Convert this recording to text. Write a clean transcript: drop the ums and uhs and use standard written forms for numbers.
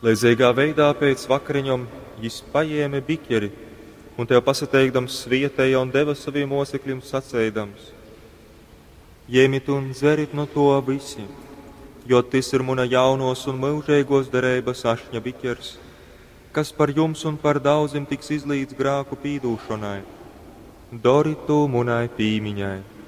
Līdzīgā veidā pēc vakariņom jis paēma biķeri, un tev pasateikdams svietēja un deva saviem mocekļiem sacēdams: Ņemiet un dzerit no to visi, jo tas ir muna jaunos un mūžīgos derības ašņa biķers, kas par jums un par daudziem tiks izlīdz grāku pīdūšanai. Dori to munai pīmiņai.